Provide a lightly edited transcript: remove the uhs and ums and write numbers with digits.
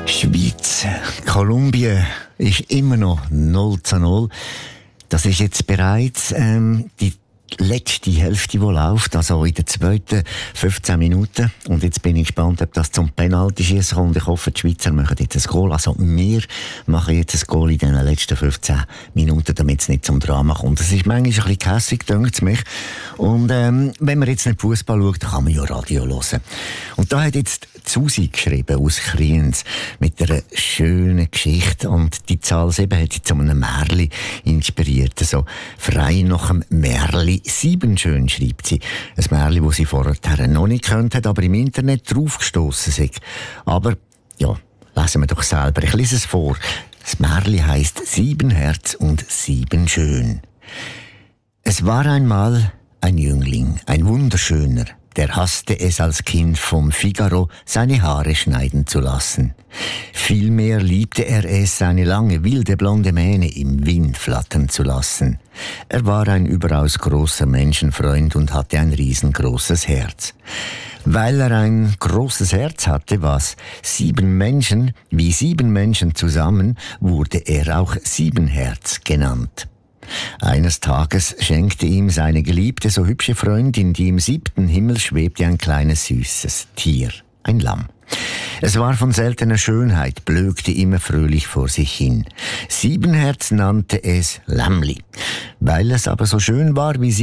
Schweiz, Kolumbien ist immer noch 0:0. Das ist jetzt bereits die letzte Hälfte, die läuft, also in den zweiten 15 Minuten. Und jetzt bin ich gespannt, ob das zum Penaltyschiessen kommt. Ich hoffe, die Schweizer machen jetzt ein Goal. Also wir machen jetzt ein Goal in den letzten 15 Minuten, damit es nicht zum Drama kommt. Das ist manchmal ein bisschen kässig, denkt es mich. Und wenn man jetzt nicht Fußball schaut, dann kann man ja Radio hören. Und da hat jetzt Susi geschrieben aus Kriens mit einer schönen Geschichte. Und die Zahl 7 hat sie zu einem Märli inspiriert. Also frei nach dem Märli 7 schön, schreibt sie. Ein Märli, das sie vorher noch nicht gekannt hat, aber im Internet draufgestossen ist. Aber, ja, lesen wir doch selber. Ich lese es vor. Das Märli heisst 7 Herz und 7 schön. Es war einmal ein Jüngling, ein wunderschöner, der hasste es als Kind vom Figaro, seine Haare schneiden zu lassen. Vielmehr liebte er es, seine lange, wilde, blonde Mähne im Wind flattern zu lassen. Er war ein überaus großer Menschenfreund und hatte ein riesengroßes Herz. Weil er ein großes Herz hatte, was 7 Menschen, wie 7 Menschen zusammen, wurde er auch 7 Herz genannt. Eines Tages schenkte ihm seine geliebte, so hübsche Freundin, die im 7. Himmel schwebte, ein kleines süßes Tier, ein Lamm. Es war von seltener Schönheit, blökte immer fröhlich vor sich hin. 7 Herz nannte es Lämmli. Weil es aber so schön war wie